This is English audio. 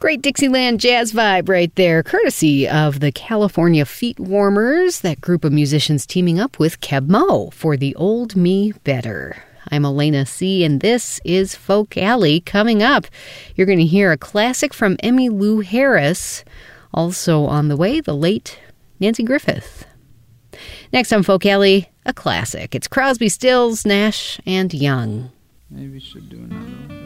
Great Dixieland jazz vibe right there, courtesy of the California Feet Warmers, that group of musicians teaming up with Keb Mo for The Old Me Better. I'm Elena C., and this is Folk Alley. Coming up, you're going to hear a classic from Emmylou Harris. Also on the way, the late Nanci Griffith. Next on Folk Alley, a classic. It's Crosby, Stills, Nash and Young. Maybe we should do another one.